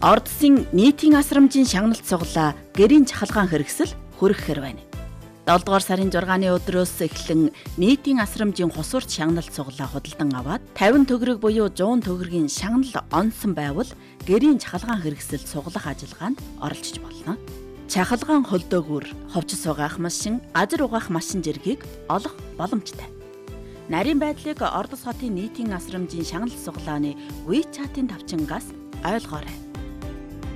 Ордсын нийтийн асрамжийн шагналт сугалаа гэрийн чахалгаан хэрэгсэл хүргэхээр байна. 7 дугаар сарын 6-ны өдрөөс эхлэн нийтийн асрамжийн хусурч шагналт сугалаа худалдан аваад 50 төгрөг буюу 100 төгрөгийн шагнал онсон байвал гэрийн чахалгаан хэрэгсэл сугалах ажиллагаанд оролцож болно. Чахалгаан холдоогүйр ховчс угаах машин, газар угаах машин зэргийг олох боломжтой. Нарийн байдлыг Ордос хотын нийтийн асрамжийн шагналт сугалааны WeChat-ийн тавчингаас ойлгоорой.